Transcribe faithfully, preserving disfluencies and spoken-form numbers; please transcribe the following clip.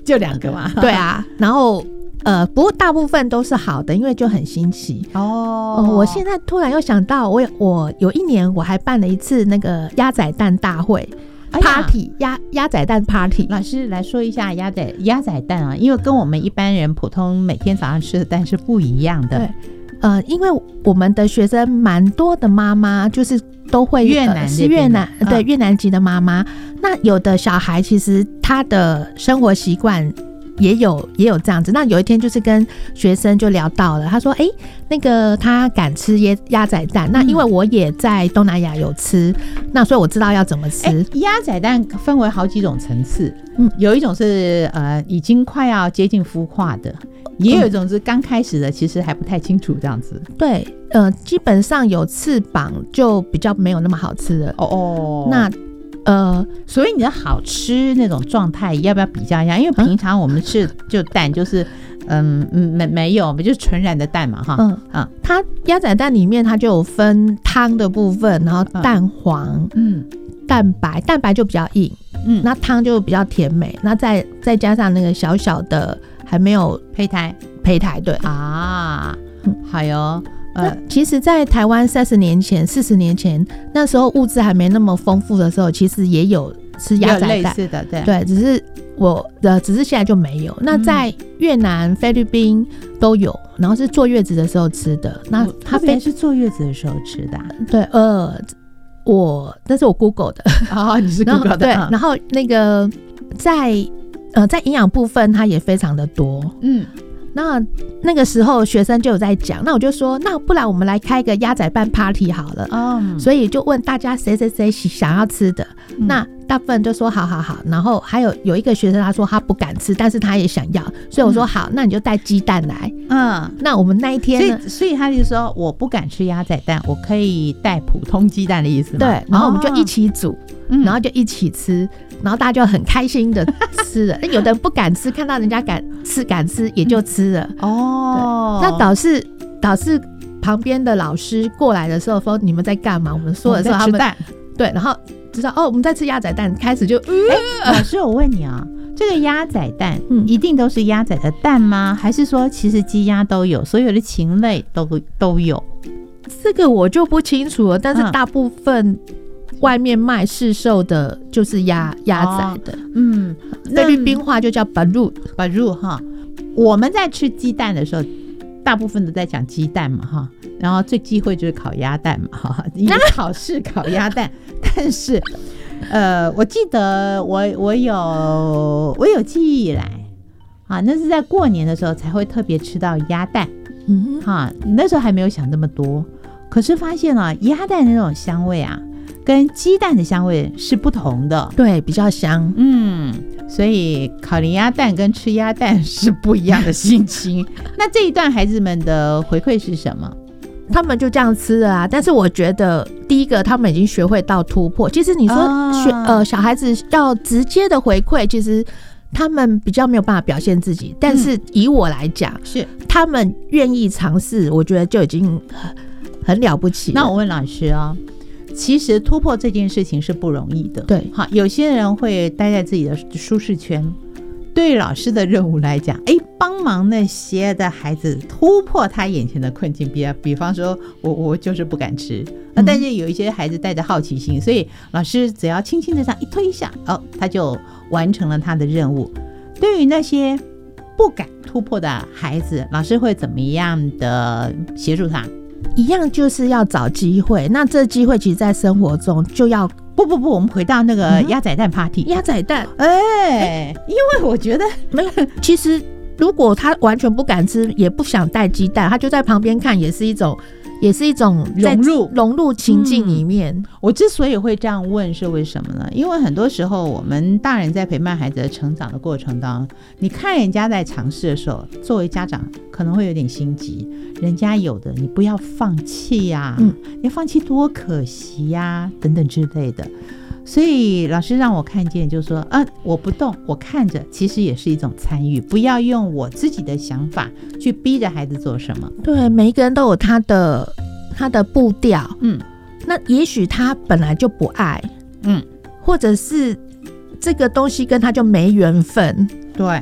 就两个嘛。 对啊，然后呃，不过大部分都是好的，因为就很新奇哦、 呃。我现在突然又想到，我我有一年我还办了一次那个鸭仔蛋大会。party 鸭鸭仔蛋 party， 老师来说一下鸭仔鸭仔蛋啊，因为跟我们一般人普通每天早上吃的蛋是不一样的。 对，呃，因为我们的学生蛮多的妈妈就是都会越南、 呃、是越南、嗯、对越南籍的妈妈，那有的小孩其实他的生活习惯。也有也有这样子，那有一天就是跟学生就聊到了，他说：“哎、欸，那个他敢吃鸭鸭仔蛋，那因为我也在东南亚有吃，那所以我知道要怎么吃。欸” 鸭仔蛋分为好几种层次，嗯，有一种是呃已经快要接近孵化的，也有一种是刚开始的，其实还不太清楚这样子。 对，呃，基本上有翅膀就比较没有那么好吃了。 哦哦， 那。呃， 所以你的好吃那种状态要不要比较一下？因为平常我们吃就蛋就是嗯没没有，就是纯然的蛋嘛哈。嗯啊，它鸭仔蛋里面它就有分汤的部分，然后蛋黄，嗯，蛋白，蛋白就比较硬，嗯，那汤就比较甜美，那再再加上那个小小的还没有胚胎， 胚胎对啊，嗯，好哟。 呃，其实，在台湾三十年前、四十年前，那时候物资还没那么丰富的时候，其实也有吃鸭仔蛋， 类似的，对， 对，只是我的，只是现在就没有。那在越南、菲律宾都有，然后是坐月子的时候吃的。那它别是坐月子的时候吃的、啊， 对，呃，我那是我 Google 的， 哦，你是 Google 的， 对，然后那个在呃在营养部分，它也非常的多，嗯。那那个时候学生就有在讲，那我就说，那不然我们来开一个鸭仔蛋 party 好了。哦，所以就问大家谁谁谁想要吃的，嗯、那大部分就说好好好。然后还有有一个学生他说他不敢吃，但是他也想要，所以我说好，那你就带鸡蛋来。嗯，那我们那一天呢， 所以所以他就说我不敢吃鸭仔蛋，我可以带普通鸡蛋的意思吗？ 对，然后我们就一起煮，哦、然后就一起吃。然后大家就很开心的吃了，有的人不敢吃，看到人家敢吃敢吃也就吃了。哦，那导致导致旁边的老师过来的时候说你们在干嘛？我们说的时候他们对，然后知道哦我们在吃鸭仔蛋，开始就、 呃、老师我问你啊，这个鸭仔蛋一定都是鸭仔的蛋吗？还是说其实鸡鸭都有，所有的禽类都都有？ 这个我就不清楚了，但是大部分、嗯外面卖市售的就是鸭鸭仔的，嗯，菲律宾话就叫巴鲁巴鲁哈。我们在吃鸡蛋的时候，大部分都在讲鸡蛋嘛哈，然后最忌讳就是烤鸭蛋嘛哈，因为考试烤鸭蛋。但是，呃，我记得我我有我有记忆以来啊，那是在过年的时候才会特别吃到鸭蛋，嗯哈，那时候还没有想那么多，可是发现啊，鸭蛋的那种香味啊。跟鸡蛋的香味是不同的， 对，比较香， 嗯，所以烤零鸭蛋跟吃鸭蛋是不一样的心情。那这一段孩子们的回馈是什么？ 他们就这样吃了啊，但是我觉得第一个他们已经学会到突破。其实你说学、啊、呃小孩子要直接的回馈，其实他们比较没有办法表现自己，但是以我来讲，是、嗯、他们愿意尝试，我觉得就已经 很, 很了不起了。 那我问老师啊、哦。其实突破这件事情是不容易的， 对， 好，有些人会待在自己的舒适圈。对老师的任务来讲，哎，帮忙那些的孩子突破他眼前的困境，比比方说我我就是不敢吃，嗯、但是有一些孩子带着好奇心，所以老师只要轻轻的这样一推一下，哦，他就完成了他的任务。对于那些不敢突破的孩子，老师会怎么样的协助他？ 一样就是要找机会，那这机会其实在生活中就要不不不，我们回到那个鸭仔蛋 party， 鸭仔蛋， 哎、欸，因为我觉得没有，其实如果他完全不敢吃，也不想带鸡蛋，他就在旁边看，也是一种，也是一种融入融入情境里面、嗯。 我之所以会这样问是为什么呢？因为很多时候我们大人在陪伴孩子的成长的过程当中，你看人家在尝试的时候，作为家长可能会有点心急。人家有的你不要放弃呀、啊嗯，你放弃多可惜呀、啊，等等之类的。所以老师让我看见，就是说，啊，我不动，我看着，其实也是一种参与。不要用我自己的想法去逼着孩子做什么。 对，每一个人都有他的他的步调，嗯，那也许他本来就不爱，嗯，或者是这个东西跟他就没缘分。 对，